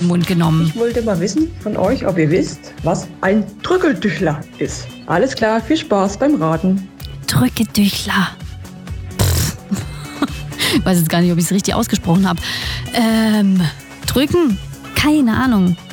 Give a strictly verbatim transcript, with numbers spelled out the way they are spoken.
den Mund genommen. Ich wollte mal wissen von euch, ob ihr wisst, was ein Drückeldüchler ist. Alles klar, viel Spaß beim Raten. Drückeldüchler. Ich weiß jetzt gar nicht, ob ich es richtig ausgesprochen habe. Ähm, drücken? Keine Ahnung.